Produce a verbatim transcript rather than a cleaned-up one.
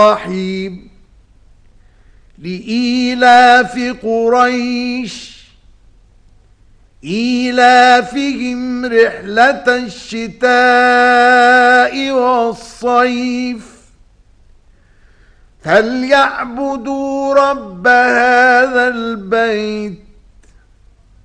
الرحيم لإيلاف قريش إيلافهم رحلة الشتاء والصيف فليعبدوا رب هذا البيت